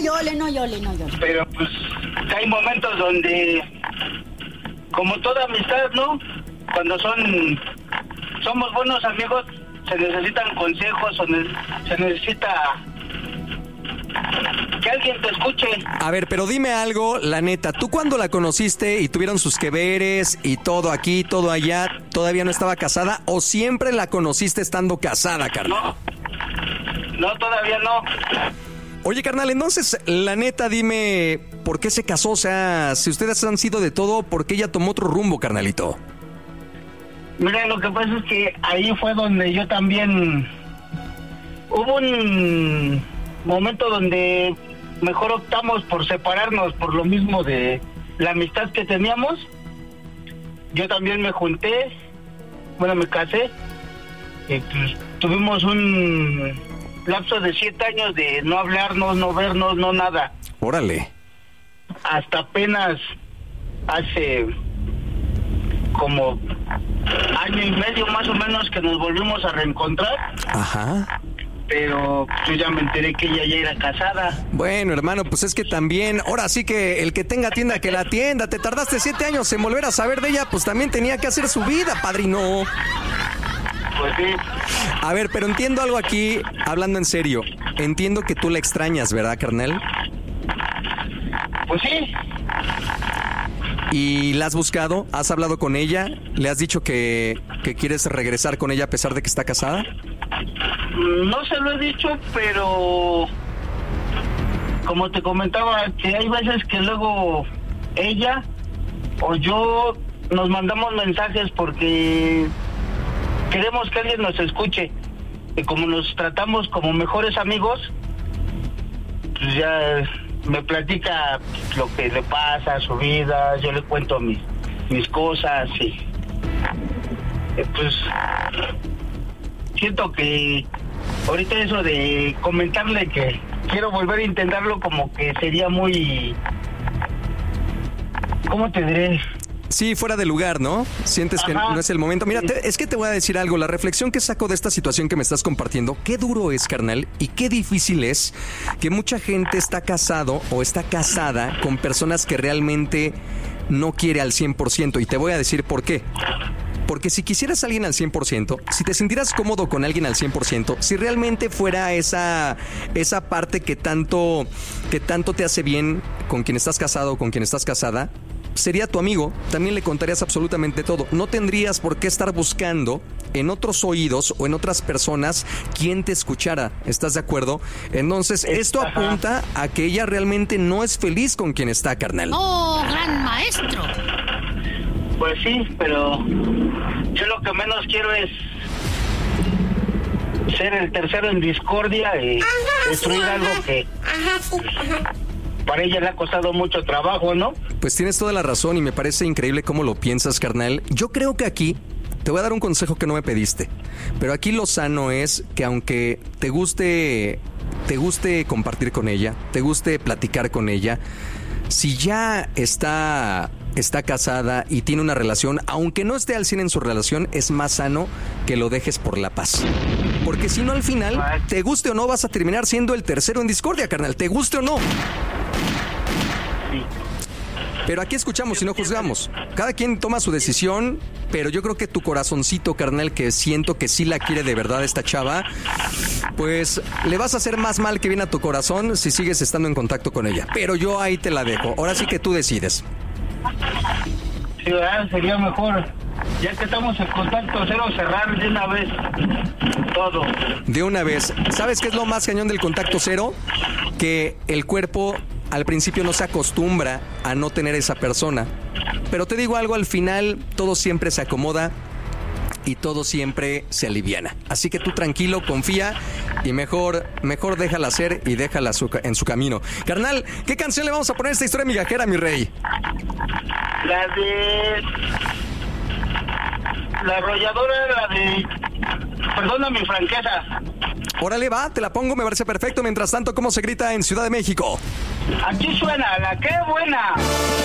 llole. Pero pues hay momentos donde, como toda amistad, ¿no? Cuando somos buenos amigos, se necesitan consejos o se necesita que alguien te escuche. A ver, pero dime algo, la neta, ¿tú cuando la conociste y tuvieron sus que veres y todo aquí, todo allá, todavía no estaba casada o siempre la conociste estando casada, carnal? No, todavía no. Oye, carnal, entonces, la neta, dime, ¿por qué se casó? O sea, si ustedes han sido de todo, ¿por qué ella tomó otro rumbo, carnalito? Mira, lo que pasa es que ahí fue donde yo también... Hubo un momento donde mejor optamos por separarnos por lo mismo de la amistad que teníamos. Yo también me casé y pues tuvimos un lapso de 7 años de no hablarnos, no vernos, no nada. Órale. Hasta apenas hace como año y medio más o menos que nos volvimos a reencontrar. Ajá. Pero yo ya me enteré que ella ya era casada. Bueno, hermano, pues es que también, ahora sí que el que tenga tienda que la atienda. Te tardaste 7 años en volver a saber de ella, pues también tenía que hacer su vida, padrino. Pues sí. A ver, pero entiendo algo aquí, hablando en serio. Entiendo que tú la extrañas, ¿verdad, carnal? Pues sí. ¿Y la has buscado? ¿Has hablado con ella? ¿Le has dicho que quieres regresar con ella a pesar de que está casada? No se lo he dicho, pero como te comentaba, que hay veces que luego ella o yo nos mandamos mensajes porque queremos que alguien nos escuche. Y como nos tratamos como mejores amigos, pues ya me platica lo que le pasa, su vida, yo le cuento mis cosas y pues siento que ahorita eso de comentarle que quiero volver a intentarlo como que sería muy... ¿Cómo te diré? Sí, fuera de lugar, ¿no? Sientes que no es el momento. Mira, es que te voy a decir algo. La reflexión que saco de esta situación que me estás compartiendo, qué duro es, carnal, y qué difícil es que mucha gente está casado o está casada con personas que realmente no quiere al 100%. Y te voy a decir por qué. Porque si quisieras a alguien al 100%, si te sintieras cómodo con alguien al 100%, si realmente fuera esa parte que tanto te hace bien con quien estás casado o con quien estás casada, sería tu amigo, también le contarías absolutamente todo. No tendrías por qué estar buscando en otros oídos o en otras personas quien te escuchara. ¿Estás de acuerdo? Entonces, esto apunta a que ella realmente no es feliz con quien está, carnal. ¡Oh, gran maestro! Pues sí, pero yo lo que menos quiero es ser el tercero en discordia y destruir algo que para ella le ha costado mucho trabajo, ¿no? Pues tienes toda la razón y me parece increíble cómo lo piensas, carnal. Yo creo que aquí te voy a dar un consejo que no me pediste, pero aquí lo sano es que aunque te guste compartir con ella, te guste platicar con ella, si ya está casada y tiene una relación, aunque no esté al 100 en su relación, es más sano que lo dejes por la paz. Porque si no, al final, te guste o no, vas a terminar siendo el tercero en discordia, carnal. Te guste o no. Sí. Pero aquí escuchamos y no juzgamos. Cada quien toma su decisión, pero yo creo que tu corazoncito, carnal, que siento que sí la quiere de verdad esta chava, pues le vas a hacer más mal que bien a tu corazón si sigues estando en contacto con ella. Pero yo ahí te la dejo. Ahora sí que tú decides. Sí, ¿verdad? Sería mejor, ya que estamos en contacto cero, cerrar de una vez todo. De una vez. ¿Sabes qué es lo más cañón del contacto cero? Que el cuerpo al principio no se acostumbra a no tener esa persona. Pero te digo algo, al final todo siempre se acomoda y todo siempre se aliviana. Así que tú tranquilo, confía y mejor déjala ser y déjala en su camino. Carnal, ¿qué canción le vamos a poner a esta historia migajera, mi rey? La de... La arrolladora, la de... Perdona mi franqueza. Órale, va, te la pongo, me parece perfecto. Mientras tanto, ¿cómo se grita en Ciudad de México? Aquí suena la que buena.